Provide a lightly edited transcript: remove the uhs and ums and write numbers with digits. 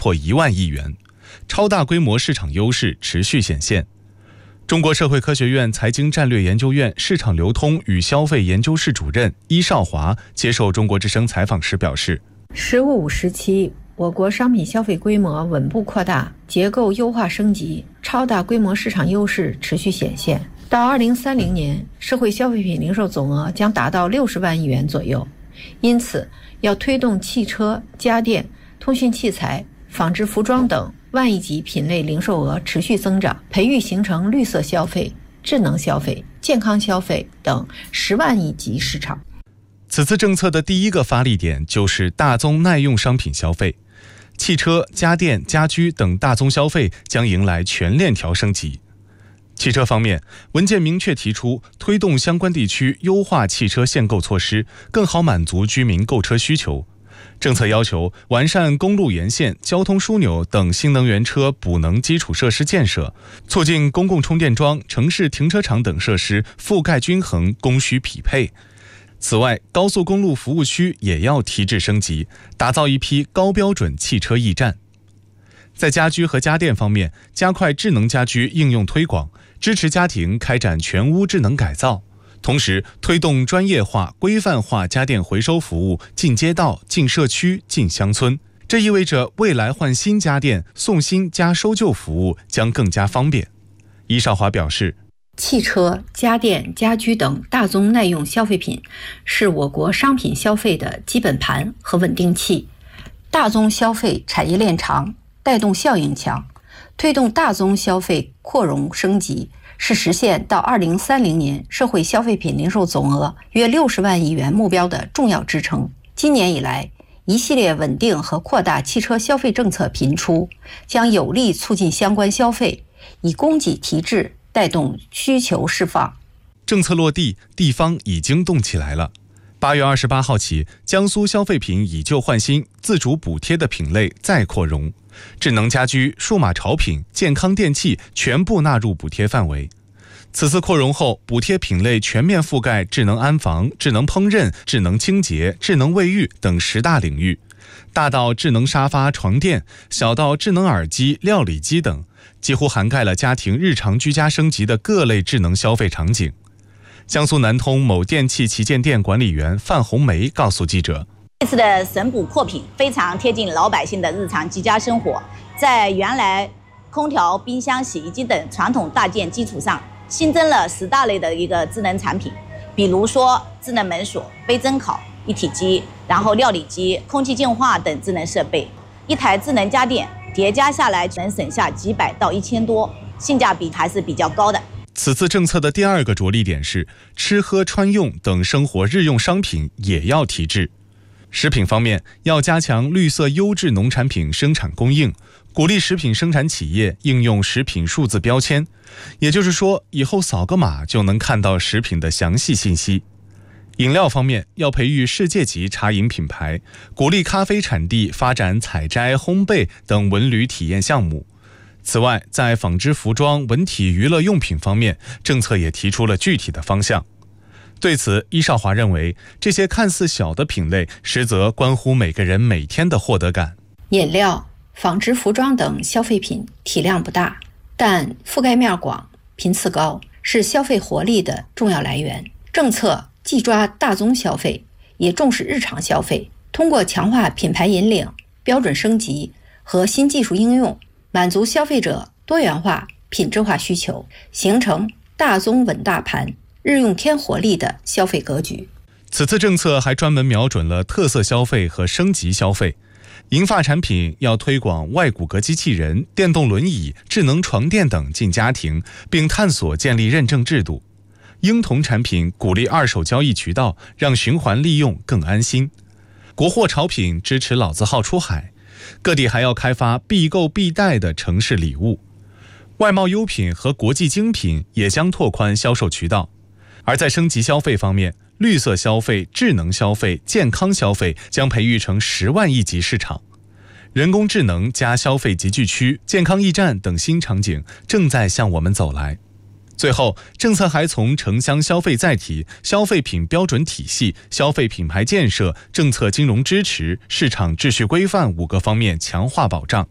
破1万亿元，超大规模市场优势持续显现。中国社会科学院财经战略研究院市场流通与消费研究室主任伊少华接受中国之声采访时表示 ，“15时期，我国商品消费规模稳步扩大，结构优化升级，超大规模市场优势持续显现。到2030年，社会消费品零售总额将达到60万亿元左右。因此，要推动汽车、家电、通讯器材、纺织服装等万亿级品类零售额持续增长，培育形成绿色消费、智能消费、健康消费等10万亿级市场。” 此次政策的第一个发力点就是大宗耐用商品消费，汽车、家电、家居等大宗消费将迎来全链条升级。汽车方面，文件明确提出推动相关地区优化汽车限购措施，更好满足居民购车需求。政策要求完善公路沿线、交通枢纽等新能源车补能基础设施建设，促进公共充电桩、城市停车场等设施覆盖均衡、供需匹配。此外，高速公路服务区也要提质升级，打造一批高标准汽车驿站。在家居和家电方面，加快智能家居应用推广，支持家庭开展全屋智能改造，同时推动专业化、规范化家电回收服务进街道、进社区、进乡村。这意味着未来换新家电、送新加收旧服务将更加方便。伊少华表示， 汽车、家电、家居等大宗耐用消费品是我国商品消费的基本盘和稳定器，大宗消费产业链长，带动效应强，推动大宗消费扩容升级，是实现到2030年社会消费品零售总额约60万亿元目标的重要支撑。今年以来，一系列稳定和扩大汽车消费政策频出，将有力促进相关消费，以供给提质，带动需求释放。 政策落地，地方已经动起来了。8月28号起，江苏消费品以旧换新自主补贴的品类再扩容，智能家居、数码潮品、健康电器全部纳入补贴范围。此次扩容后，补贴品类全面覆盖智能安防、智能烹饪、智能清洁、智能卫浴等10大领域，大到智能沙发、床垫，小到智能耳机、料理机等，几乎涵盖了家庭日常居家升级的各类智能消费场景。江苏南通某电器旗舰店管理员范红梅告诉记者， 这次的省补扩品非常贴近老百姓的日常居家生活，在原来空调、冰箱、洗衣机等传统大件基础上，新增了10大类的一个智能产品，比如说智能门锁、杯蒸烤、一体机，然后料理机、空气净化等智能设备。一台智能家电叠加下来能省下几百到1000多，性价比还是比较高的。 此次政策的第二个着力点是吃喝穿用等生活日用商品也要提质。食品方面，要加强绿色优质农产品生产供应，鼓励食品生产企业应用食品数字标签，也就是说，以后扫个码就能看到食品的详细信息。饮料方面，要培育世界级茶饮品牌，鼓励咖啡产地发展采摘、烘焙等文旅体验项目。此外，在纺织服装、文体娱乐用品方面，政策也提出了具体的方向。对此，伊少华认为，这些看似小的品类，实则关乎每个人每天的获得感。 饮料、纺织服装等消费品体量不大，但覆盖面广、频次高，是消费活力的重要来源。政策既抓大宗消费，也重视日常消费，通过强化品牌引领、标准升级和新技术应用，满足消费者多元化、品质化需求，形成大宗稳大盘、日用添活力的消费格局。 此次政策还专门瞄准了特色消费和升级消费。银发产品要推广外骨骼机器人、电动轮椅、智能床垫等进家庭，并探索建立认证制度。婴童产品鼓励二手交易渠道，让循环利用更安心。国货潮品支持老字号出海。各地还要开发必购必带的城市礼物。外贸优品和国际精品也将拓宽销售渠道。而在升级消费方面，绿色消费、智能消费、健康消费将培育成10万亿级市场。人工智能加消费集聚区、健康驿站等新场景正在向我们走来。最后，政策还从城乡消费载体、消费品标准体系、消费品牌建设、政策金融支持、市场秩序规范5个方面强化保障。